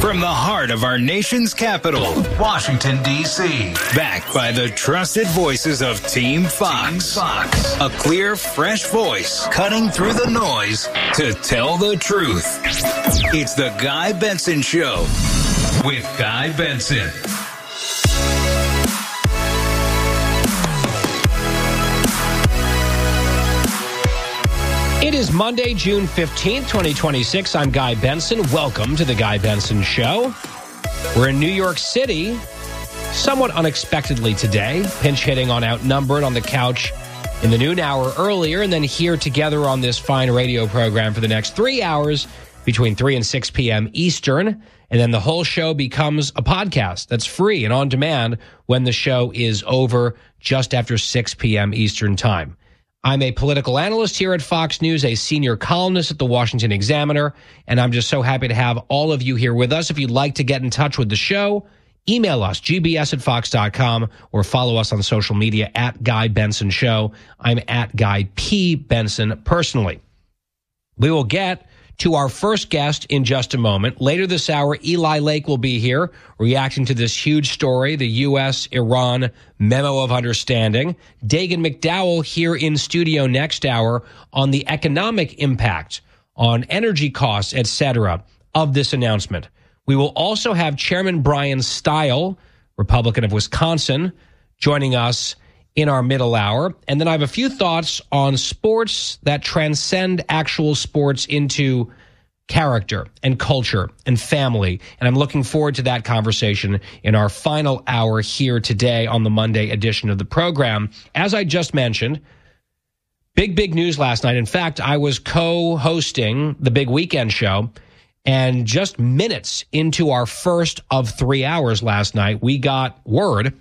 From the heart of our nation's capital, Washington, D.C. Backed by the trusted voices of Team Fox. A clear, fresh voice cutting through the noise to tell the truth. It's the Guy Benson Show with Guy Benson. It is Monday, June 15th, 2026. I'm Guy Benson. Welcome to the Guy Benson Show. We're in New York City, somewhat unexpectedly today, pinch hitting on Outnumbered on the couch in the noon hour earlier, and then here together on this fine radio program for the next 3 hours between 3 and 6 p.m. Eastern. And then the whole show becomes a podcast that's free and on demand when the show is over just after 6 p.m. Eastern Time. I'm a political analyst here at Fox News, a senior columnist at the Washington Examiner, and I'm just so happy to have all of you here with us. If you'd like to get in touch with the show, email us, gbs@fox.com, or follow us on social media at Guy Benson Show. I'm at Guy P. Benson personally. We will get to our first guest in just a moment. Later this hour, Eli Lake will be here reacting to this huge story, the U.S.-Iran Memo of Understanding. Dagan McDowell here in studio next hour on the economic impact on energy costs, etc., of this announcement. We will also have Chairman Brian Stile, Republican of Wisconsin, joining us in our middle hour. And then I have a few thoughts on sports that transcend actual sports into character and culture and family. And I'm looking forward to that conversation in our final hour here today on the Monday edition of the program. As I just mentioned, big news last night. In fact, I was co-hosting the Big Weekend Show, and just minutes into our first of 3 hours last night, we got word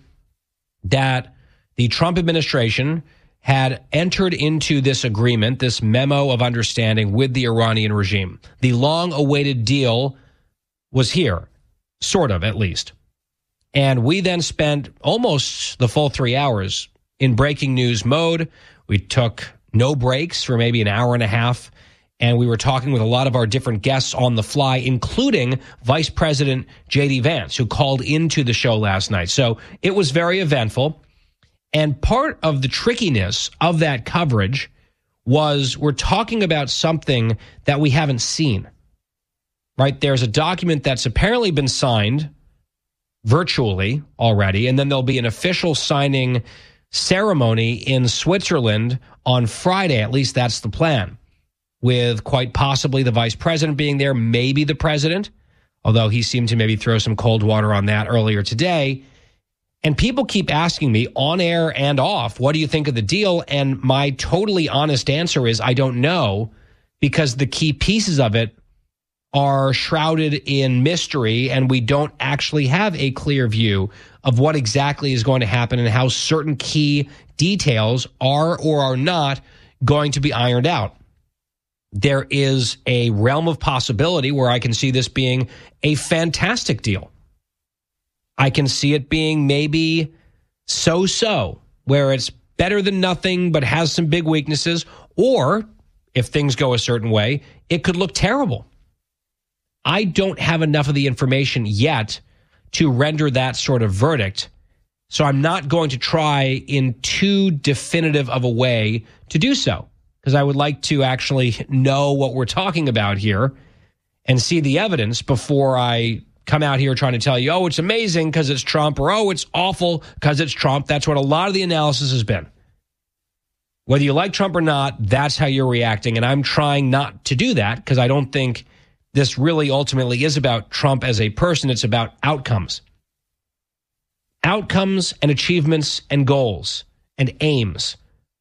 that the Trump administration had entered into this agreement, this memo of understanding with the Iranian regime. The long-awaited deal was here, sort of, at least. And we then spent almost the full 3 hours in breaking news mode. We took no breaks for maybe an hour and a half, and we were talking with a lot of our different guests on the fly, including Vice President J.D. Vance, who called into the show last night. So it was very eventful. And part of the trickiness of that coverage was we're talking about something that we haven't seen, right? There's a document that's apparently been signed virtually already, and then there'll be an official signing ceremony in Switzerland on Friday. At least that's the plan, with quite possibly the vice president being there, maybe the president, although he seemed to maybe throw some cold water on that earlier today. And people keep asking me on air and off, what do you think of the deal? And my totally honest answer is I don't know, because the key pieces of it are shrouded in mystery, and we don't actually have a clear view of what exactly is going to happen and how certain key details are or are not going to be ironed out. There is a realm of possibility where I can see this being a fantastic deal. I can see it being maybe so-so, where it's better than nothing but has some big weaknesses. Or, if things go a certain way, it could look terrible. I don't have enough of the information yet to render that sort of verdict. So I'm not going to try in too definitive of a way to do so, because I would like to actually know what we're talking about here and see the evidence before I come out here trying to tell you, oh, it's amazing because it's Trump, or oh, it's awful because it's Trump. That's what a lot of the analysis has been. Whether you like Trump or not, that's how you're reacting. And I'm trying not to do that, because I don't think this really ultimately is about Trump as a person. It's about outcomes. Outcomes and achievements and goals and aims.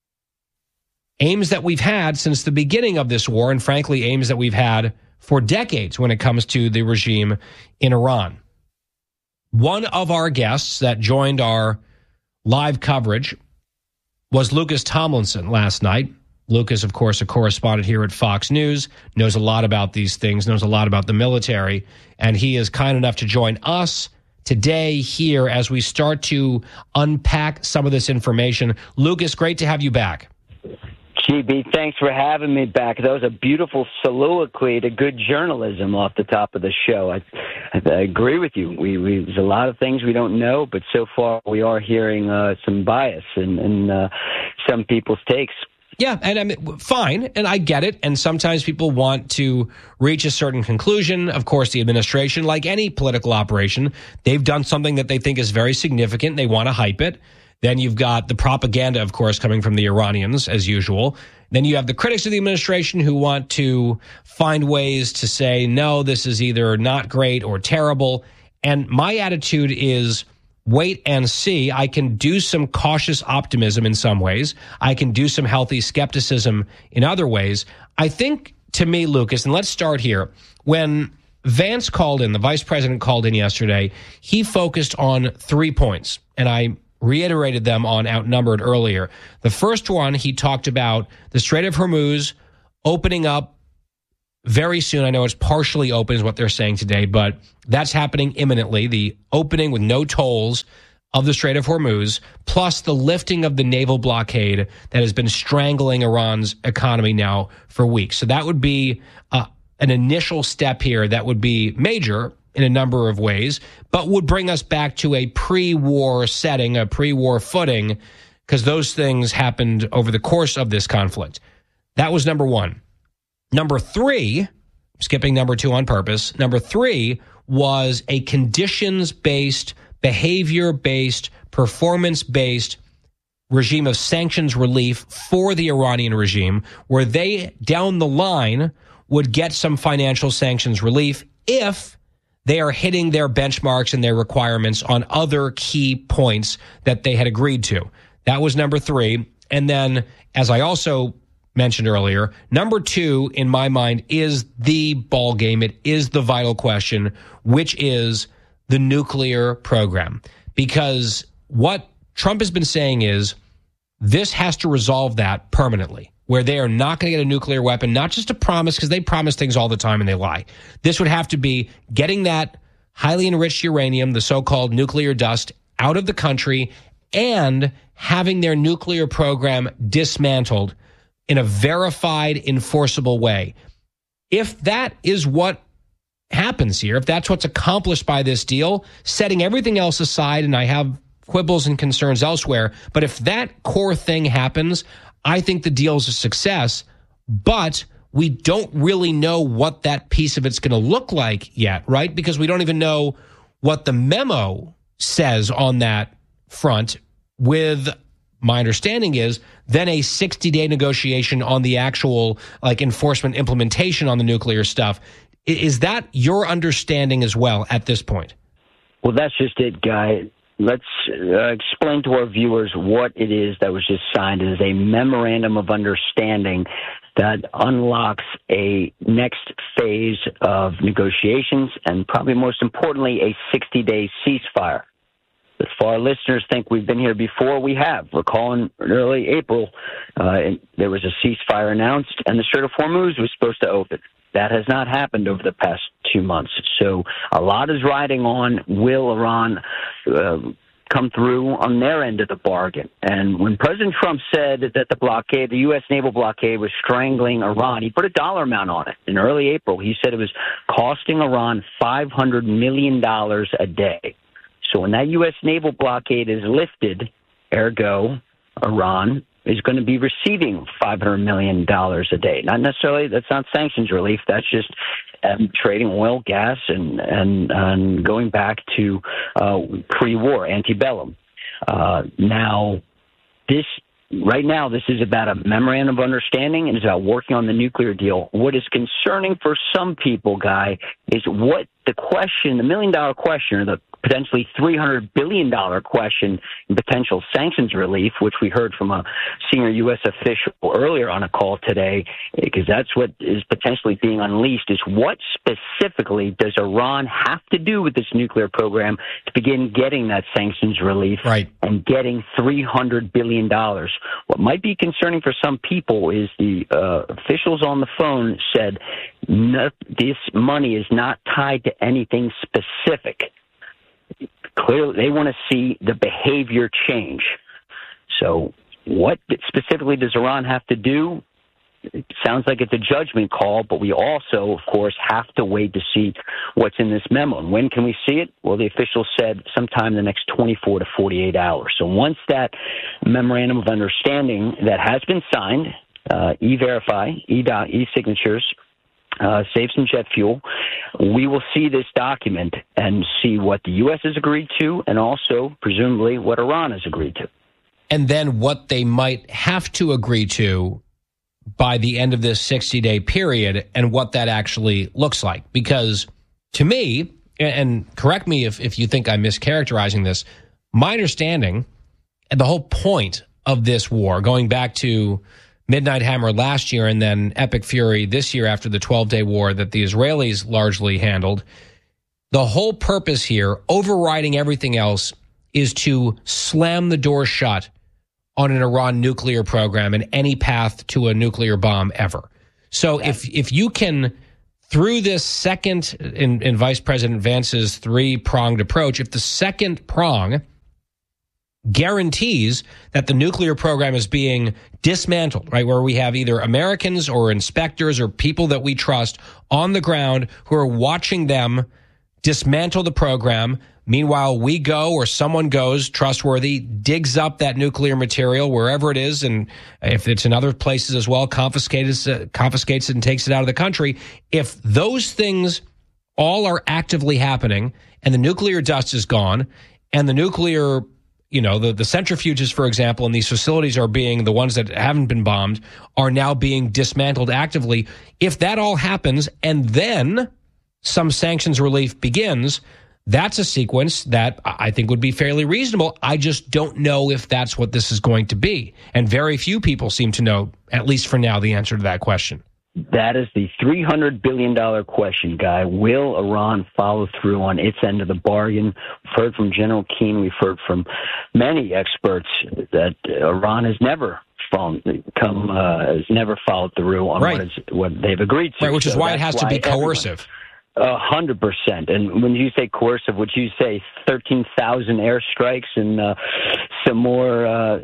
Aims that we've had since the beginning of this war, and frankly, aims that we've had for decades when it comes to the regime in Iran. One of our guests that joined our live coverage was Lucas Tomlinson last night. Lucas, of course, a correspondent here at Fox News, knows a lot about these things, knows a lot about the military, and he is kind enough to join us today here as we start to unpack some of this information. Lucas, great to have you back. GB, thanks for having me back. That was a beautiful soliloquy to good journalism off the top of the show. I agree with you. There's a lot of things we don't know, but so far we are hearing some bias in some people's takes. Yeah, and I mean, fine, and I get it. And sometimes people want to reach a certain conclusion. Of course, the administration, like any political operation, they've done something that they think is very significant. They want to hype it. Then you've got the propaganda, of course, coming from the Iranians, as usual. Then you have the critics of the administration who want to find ways to say, no, this is either not great or terrible. And my attitude is, wait and see. I can do some cautious optimism in some ways. I can do some healthy skepticism in other ways. I think, to me, Lucas, and let's start here. When Vance called in, the vice president called in yesterday, he focused on 3 points, and I reiterated them on Outnumbered earlier. The first one, he talked about the Strait of Hormuz opening up very soon. I know it's partially open is what they're saying today, but that's happening imminently. The opening with no tolls of the Strait of Hormuz, plus the lifting of the naval blockade that has been strangling Iran's economy now for weeks. So that would be an initial step here that would be major in a number of ways, but would bring us back to a pre-war setting, a pre-war footing, because those things happened over the course of this conflict. That was number one. Number three, skipping number two on purpose, number three was a conditions-based, behavior-based, performance-based regime of sanctions relief for the Iranian regime, where they, down the line, would get some financial sanctions relief if they are hitting their benchmarks and their requirements on other key points that they had agreed to. That was number three. And then, as I also mentioned earlier, number two, in my mind, is the ball game. It is the vital question, which is the nuclear program. Because what Trump has been saying is this has to resolve that permanently, where they are not going to get a nuclear weapon, not just a promise, because they promise things all the time and they lie. This would have to be getting that highly enriched uranium, the so-called nuclear dust, out of the country and having their nuclear program dismantled in a verified, enforceable way. If that is what happens here, if that's what's accomplished by this deal, setting everything else aside, and I have quibbles and concerns elsewhere, but if that core thing happens, I think the deal is a success, but we don't really know what that piece of it's going to look like yet, right? Because we don't even know what the memo says on that front, with my understanding is then a 60-day negotiation on the actual enforcement implementation on the nuclear stuff. Is that your understanding as well at this point? Well, that's just it, Guy. Let's explain to our viewers what it is that was just signed. It is a memorandum of understanding that unlocks a next phase of negotiations and probably most importantly, a 60-day ceasefire. If our listeners think we've been here before, we have. Recall in early April, there was a ceasefire announced, and the Strait of Hormuz was supposed to open. That has not happened over the past 2 months. So a lot is riding on, will Iran come through on their end of the bargain? And when President Trump said that the blockade, the U.S. naval blockade, was strangling Iran, he put a dollar amount on it. In early April, he said it was costing Iran $500 million a day. So when that U.S. naval blockade is lifted, ergo, Iran is going to be receiving $500 million a day. Not necessarily, that's not sanctions relief. That's just trading oil, gas, and going back to pre-war, antebellum. Right now, this is about a memorandum of understanding, and it's about working on the nuclear deal. What is concerning for some people, Guy, is what the million-dollar question, or the potentially $300 billion question in potential sanctions relief, which we heard from a senior U.S. official earlier on a call today, because that's what is potentially being unleashed, is what specifically does Iran have to do with this nuclear program to begin getting that sanctions relief and getting $300 billion. What might be concerning for some people is the officials on the phone said this money is not tied to anything specific. Clearly, they want to see the behavior change. So what specifically does Iran have to do? it sounds like it's a judgment call, but we also, of course, have to wait to see what's in this memo. And when can we see it? Well, the officials said sometime in the next 24 to 48 hours. So once that memorandum of understanding that has been signed, E-Verify, e-signatures, save some jet fuel, we will see this document and see what the U.S. has agreed to and also, presumably, what Iran has agreed to. And then what they might have to agree to by the end of this 60-day period and what that actually looks like. Because to me, and correct me if you think I'm mischaracterizing this, my understanding and the whole point of this war, going back to Midnight Hammer last year and then Epic Fury this year after the 12-day war that the Israelis largely handled, the whole purpose here, overriding everything else, is to slam the door shut on an Iran nuclear program and any path to a nuclear bomb ever. So if you can, through this second, in Vice President Vance's three-pronged approach, if the second prong guarantees that the nuclear program is being dismantled, right, where we have either Americans or inspectors or people that we trust on the ground who are watching them dismantle the program. Meanwhile, we go, or someone goes, trustworthy, digs up that nuclear material wherever it is, and if it's in other places as well, confiscates it and takes it out of the country. If those things all are actively happening and the nuclear dust is gone and the nuclear, the centrifuges, for example, and these facilities are being, the ones that haven't been bombed, are now being dismantled actively. If that all happens and then some sanctions relief begins, that's a sequence that I think would be fairly reasonable. I just don't know if that's what this is going to be. And very few people seem to know, at least for now, the answer to that question. That is the $300 billion question, Guy. Will Iran follow through on its end of the bargain? We've heard from General Keane. We've heard from many experts that Iran has never followed through on what they've agreed to. Right, which is why it has to be coercive. 100%. And when you say coercive, would you say 13,000 airstrikes and some more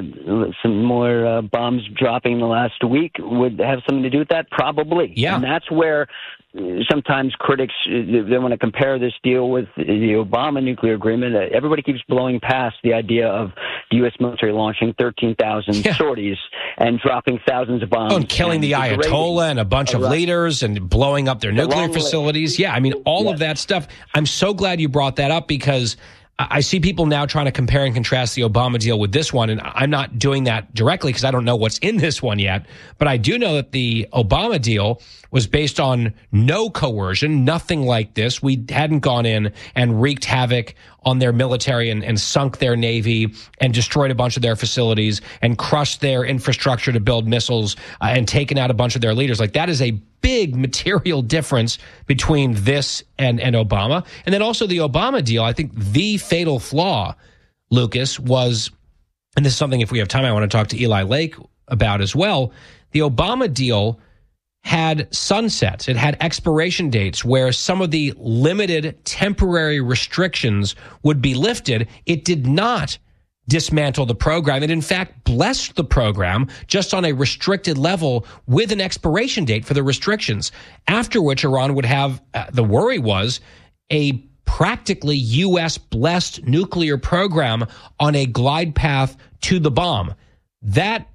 bombs dropping in the last week would have something to do with that? Probably. Yeah. And that's where sometimes critics, they want to compare this deal with the Obama nuclear agreement. Everybody keeps blowing past the idea of the U.S. military launching 13,000 sorties and dropping thousands of bombs. Oh, and killing the Ayatollah and a bunch of leaders and blowing up their nuclear facilities. Yeah, I mean, all of that stuff. I'm so glad you brought that up because I see people now trying to compare and contrast the Obama deal with this one, and I'm not doing that directly because I don't know what's in this one yet. But I do know that the Obama deal was based on no coercion, nothing like this. We hadn't gone in and wreaked havoc on their military and sunk their navy and destroyed a bunch of their facilities and crushed their infrastructure to build missiles and taken out a bunch of their leaders. Like, that is a big material difference between this and Obama. And then also the Obama deal, I think the fatal flaw, Lucas, was, and this is something, if we have time, I want to talk to Eli Lake about as well. The Obama deal had sunsets. It had expiration dates where some of the limited temporary restrictions would be lifted. It did not dismantle the program. It, in fact, blessed the program just on a restricted level with an expiration date for the restrictions, after which Iran would have, the worry was, a practically U.S.-blessed nuclear program on a glide path to the bomb. That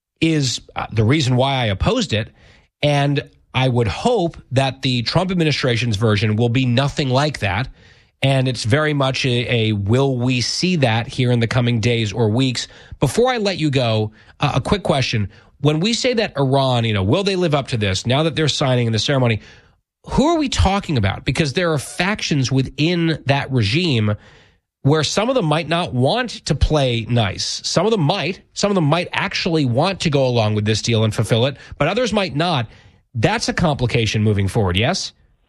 is the reason why I opposed it, and I would hope that the Trump administration's version will be nothing like that. And it's very much a will we see that here in the coming days or weeks. Before I let you go, a quick question. When we say that Iran, will they live up to this now that they're signing in the ceremony? Who are we talking about? Because there are factions within that regime where some of them might not want to play nice. Some of them might actually want to go along with this deal and fulfill it, but others might not. That's a complication moving forward, yes?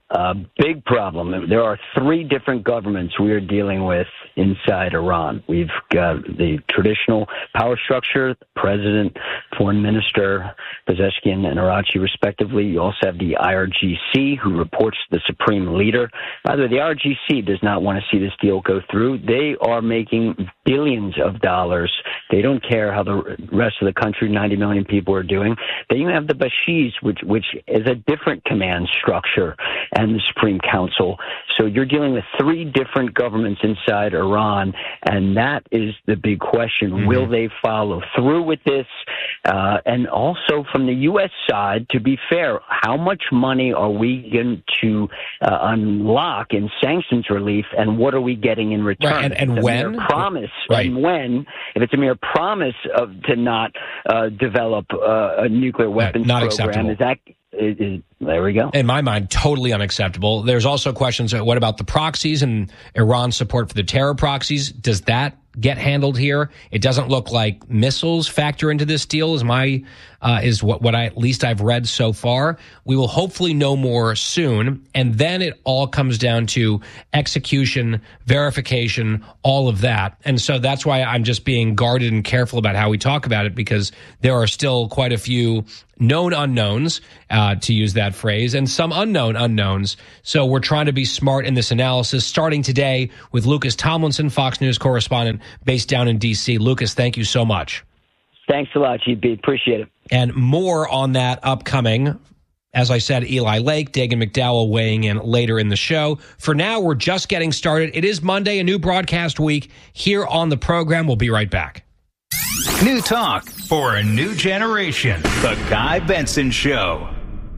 Big problem. There are 3 different governments we are dealing with inside Iran. We've got the traditional power structure, president, foreign minister, Pezeshkian and Araghchi, respectively. You also have the IRGC, who reports to the supreme leader. By the way, the IRGC does not want to see this deal go through. They are making billions of dollars. They don't care how the rest of the country, 90 million people, are doing. Then you have the Bashirs, which is a different command structure, and the Supreme Council. So you're dealing with 3 different governments inside Iran, and that is the big question. Mm-hmm. Will they follow through with this? And also from the U.S. side, to be fair, how much money are we going to unlock in sanctions relief, and what are we getting in return? Right, and when? Mere promise. Right. And when? If it's a mere promise to not develop a nuclear weapons not program, acceptable. There we go. In my mind, totally unacceptable. There's also questions, what about the proxies and Iran's support for the terror proxies? Does that get handled here? It doesn't look like missiles factor into this deal, is what I, at least I've read so far. We will hopefully know more soon, and then it all comes down to execution, verification, all of that. And so that's why I'm just being guarded and careful about how we talk about it, because there are still quite a few known unknowns, to use that phrase, and some unknown unknowns. So we're trying to be smart in this analysis, starting today with Lucas Tomlinson, Fox News correspondent based down in D.C. Lucas, thank you so much. Thanks a lot, GB. Appreciate it. And more on that upcoming. As I said, Eli Lake, Dagan McDowell weighing in later in the show. For now, we're just getting started. It is Monday, a new broadcast week here on the program. We'll be right back. New talk for a new generation. The Guy Benson Show.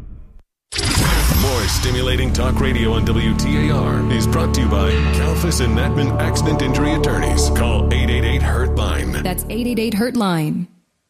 More stimulating talk radio on WTAR is brought to you by Kalfas and Natman Accident Injury Attorneys. Call 888-HURT-LINE. That's 888-HURT-LINE.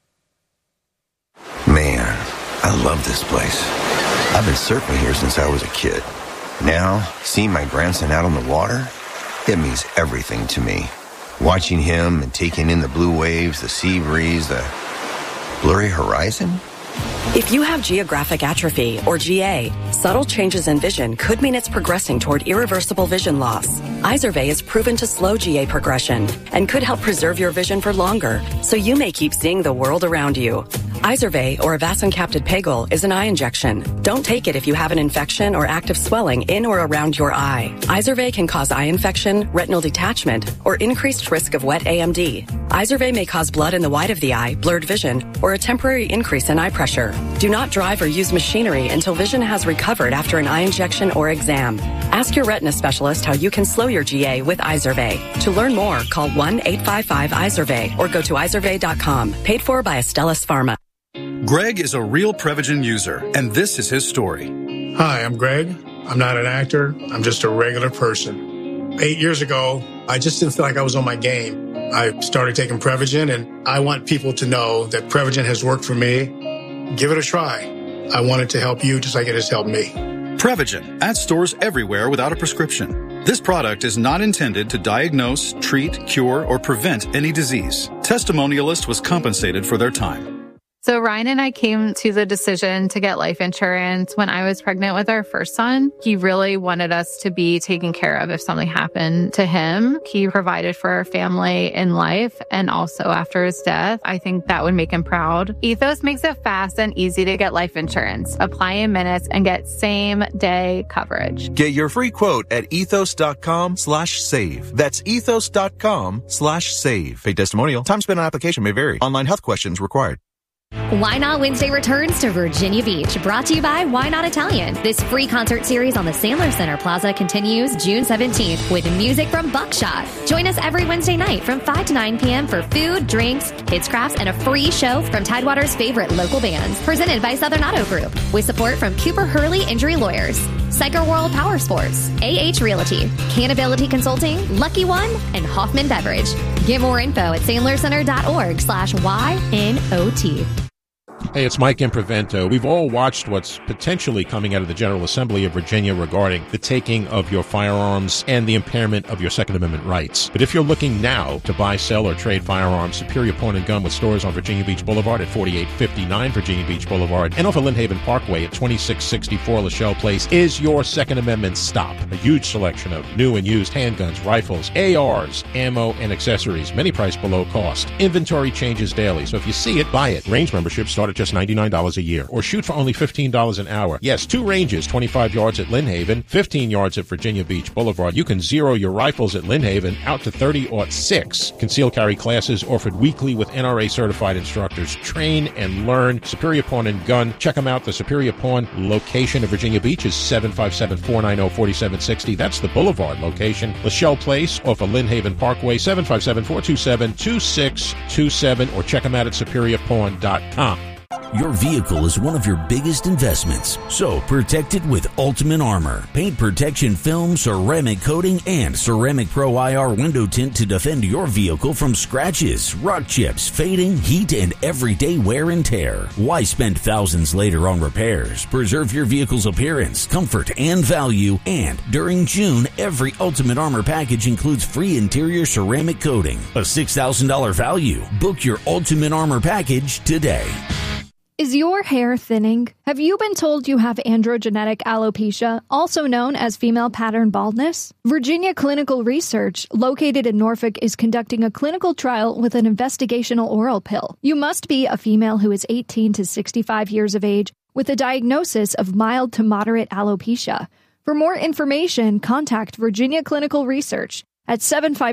Man, I love this place. I've been surfing here since I was a kid. Now, seeing my grandson out on the water, it means everything to me. Watching him and taking in the blue waves, the sea breeze, the blurry horizon. If you have geographic atrophy, or GA, subtle changes in vision could mean it's progressing toward irreversible vision loss. Izervay is proven to slow GA progression and could help preserve your vision for longer, so you may keep seeing the world around you. Izervay, or avacincaptad pegol, is an eye injection. Don't take it if you have an infection or active swelling in or around your eye. Izervay can cause eye infection, retinal detachment, or increased risk of wet AMD. Izervay may cause blood in the white of the eye, blurred vision, or a temporary increase in eye pressure. Do not drive or use machinery until vision has recovered after an eye injection or exam. Ask your retina specialist how you can slow your GA with Izervay. To learn more, call 1-855-IZERVAY or go to izervay.com. Paid for by Astellas Pharma. Greg is a real Prevagen user, and this is his story. Hi, I'm Greg. I'm not an actor. I'm just a regular person. 8 years ago, I just didn't feel like I was on my game. I started taking Prevagen, and I want people to know that Prevagen has worked for me. Give it a try. I want it to help you just like it has helped me. Prevagen, at stores everywhere without a prescription. This product is not intended to diagnose, treat, cure, or prevent any disease. Testimonialist was compensated for their time. So Ryan and I came to the decision to get life insurance when I was pregnant with our first son. He really wanted us to be taken care of if something happened to him. He provided for our family in life and also after his death. I think that would make him proud. Ethos makes it fast and easy to get life insurance. Apply in minutes and get same-day coverage. Get your free quote at ethos.com/save. That's ethos.com/save. Paid testimonial. Time spent on application may vary. Online health questions required. Why Not Wednesday returns to Virginia Beach, brought to you by Why Not Italian. This free concert series on the Sandler Center Plaza continues June 17th with music from Buckshot. Join us every Wednesday night from 5 to 9 p.m. for food, drinks, kids crafts, and a free show from Tidewater's favorite local bands. Presented by Southern Auto Group with support from Cooper Hurley Injury Lawyers, Psycho World Power Sports, AH Realty, Canability Consulting, Lucky One, and Hoffman Beverage. Get more info at sandlercenter.org/YNOT. Hey, it's Mike Improvento. We've all watched what's potentially coming out of the General Assembly of Virginia regarding the taking of your firearms and the impairment of your Second Amendment rights. But if you're looking now to buy, sell, or trade firearms, Superior Pawn and Gun with stores on Virginia Beach Boulevard at 4859 Virginia Beach Boulevard and off of Lynn Haven Parkway at 2664 Lachelle Place is your Second Amendment stop. A huge selection of new and used handguns, rifles, ARs, ammo, and accessories, many priced below cost. Inventory changes daily, so if you see it, buy it. Range memberships start at just $99 a year, or shoot for only $15 an hour. Yes, 2 ranges, 25 yards at Lynn Haven, 15 yards at Virginia Beach Boulevard. You can zero your rifles at Lynn Haven out to 30-06. Concealed carry classes offered weekly with NRA certified instructors. Train and learn. Superior Pawn and Gun. Check them out. The Superior Pawn location of Virginia Beach is 757-490-4760. That's the Boulevard location. Lachelle Place off of Lynn Haven Parkway, 757-427-2627, or check them out at superiorpawn.com. Your vehicle is one of your biggest investments, so protect it with Ultimate Armor. Paint protection film, ceramic coating, and Ceramic Pro IR window tint to defend your vehicle from scratches, rock chips, fading, heat, and everyday wear and tear. Why spend thousands later on repairs? Preserve your vehicle's appearance, comfort, and value. And during June, every Ultimate Armor package includes free interior ceramic coating, a $6,000 value. Book your Ultimate Armor package today. Is your hair thinning? Have you been told you have androgenetic alopecia, also known as female pattern baldness? Virginia Clinical Research, located in Norfolk, is conducting a clinical trial with an investigational oral pill. You must be a female who is 18 to 65 years of age with a diagnosis of mild to moderate alopecia. For more information, contact Virginia Clinical Research at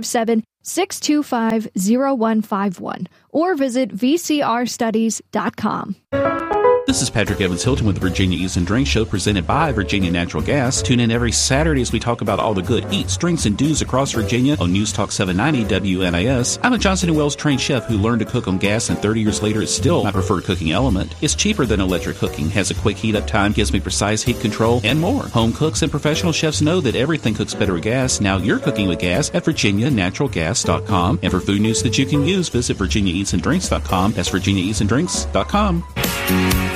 757-625-0151 or visit vcrstudies.com. This is Patrick Evans Hilton with the Virginia Eats and Drinks Show, presented by Virginia Natural Gas. Tune in every Saturday as we talk about all the good eats, drinks, and do's across Virginia on News Talk 790 WNIS. I'm a Johnson & Wells trained chef who learned to cook on gas, and 30 years later it's still my preferred cooking element. It's cheaper than electric cooking, has a quick heat up time, gives me precise heat control, and more. Home cooks and professional chefs know that everything cooks better with gas. Now you're cooking with gas at virginianaturalgas.com. And for food news that you can use, visit virginiaeatsanddrinks.com. That's virginiaeatsanddrinks.com.